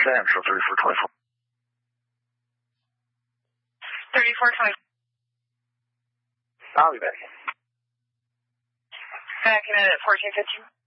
Sam, show 3424. 3424. I'll be back. Back in at 1415.